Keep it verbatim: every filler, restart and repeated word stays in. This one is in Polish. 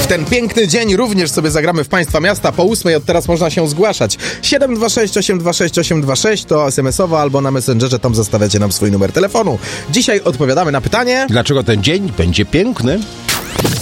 W ten piękny dzień również sobie zagramy w Państwa Miasta. Po ósmej od teraz można się zgłaszać. siedem dwa sześć osiem dwa sześć osiem dwa sześć to es em es owo albo na Messengerze, tam zostawiacie nam swój numer telefonu. Dzisiaj odpowiadamy na pytanie... Dlaczego ten dzień będzie piękny?